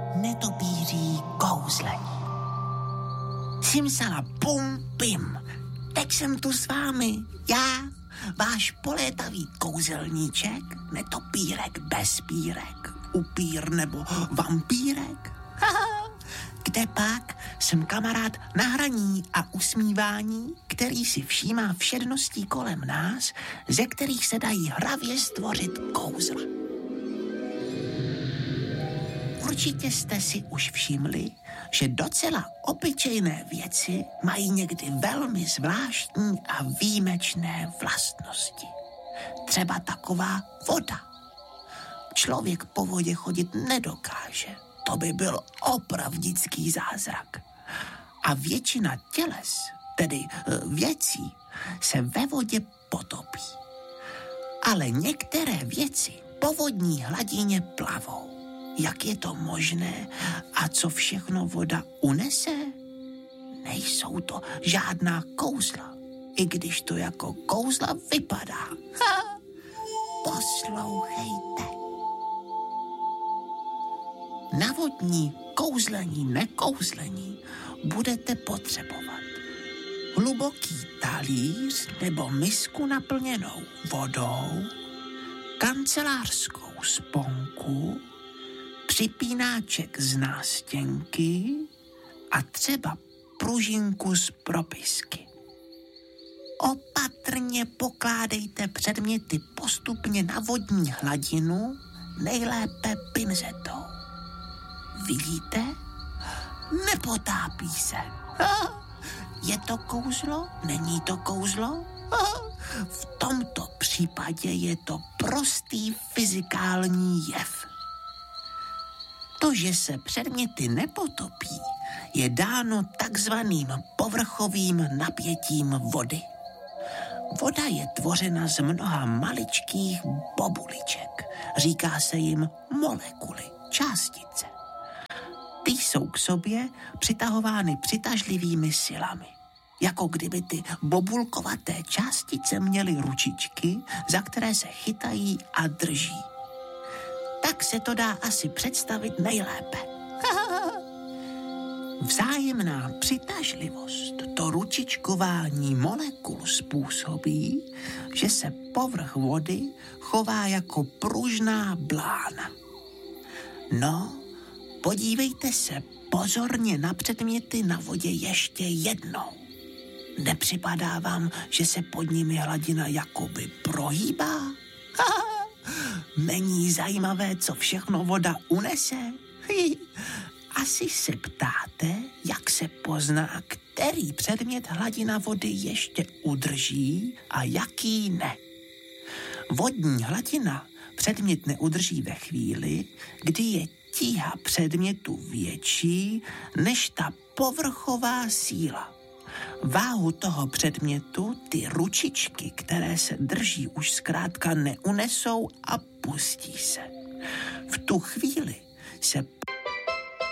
netopíří kouzlení. Simsala pum pim, teď jsem tu s vámi, já, váš polétavý kouzelníček, netopírek bez pírek, upír nebo vampírek. Kde pak jsem kamarád na hraní a usmívání, který si všímá všedností kolem nás, ze kterých se dají hravě stvořit kouzla. Určitě jste si už všimli, že docela obyčejné věci mají někdy velmi zvláštní a výjimečné vlastnosti. Třeba taková voda. Člověk po vodě chodit nedokáže. To by byl opravdický zázrak. A většina těles, tedy věcí, se ve vodě potopí. Ale některé věci po vodní hladině plavou. Jak je to možné a co všechno voda unese? Nejsou to žádná kouzla, i když to jako kouzla vypadá. Poslouchejte. Na vodní kouzlení, nekouzlení budete potřebovat hluboký talíř nebo misku naplněnou vodou, kancelářskou sponku, připínáček z nástěnky a třeba pružinku z propisky. Opatrně pokládejte předměty postupně na vodní hladinu, nejlépe pinzetou. Vidíte? Nepotápí se. Je to kouzlo? Není to kouzlo? V tomto případě je to prostý fyzikální jev. To, že se předměty nepotopí, je dáno takzvaným povrchovým napětím vody. Voda je tvořena z mnoha maličkých bobuliček. Říká se jim molekuly, částice. Ty jsou k sobě přitahovány přitažlivými silami. Jako kdyby ty bobulkovaté částice měly ručičky, za které se chytají a drží. Tak se to dá asi představit nejlépe. Vzájemná přitažlivost, to ručičkování molekul způsobí, že se povrch vody chová jako pružná blána. No, podívejte se pozorně na předměty na vodě ještě jednou. Nepřipadá vám, že se pod nimi hladina jakoby prohýbá? Není zajímavé, co všechno voda unese? Asi se ptáte, jak se pozná, který předmět hladina vody ještě udrží a jaký ne. Vodní hladina předmět neudrží ve chvíli, kdy je tíha předmětu větší než ta povrchová síla. Váhu toho předmětu ty ručičky, které se drží, už zkrátka neunesou a pustí se. V tu chvíli se